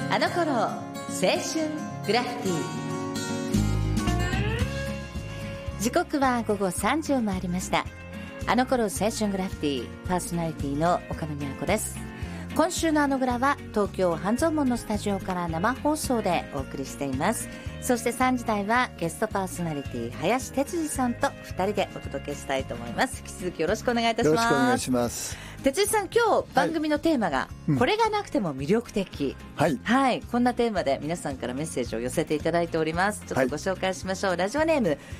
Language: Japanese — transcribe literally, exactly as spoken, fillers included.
あの頃青春グラフィティ。時刻は午後さんじを回りました。あの頃青春グラフィティ、パーソナリティの岡野美和子です。今週のあのグラは東京半蔵門のスタジオから生放送でお送りしています。そしてさんじ台はゲストパーソナリティ林哲司さんとふたりでお届けしたいと思います。引き続きよろしくお願いいたします。 よろしくお願いします。 哲司さん、今日番組のテーマが、はいうん、これがなくても魅力的、 はいはい、こんなテーマで皆さんからメッセージを寄せていただいております。ちょっとご紹介しましょう、はい、ラジオネーム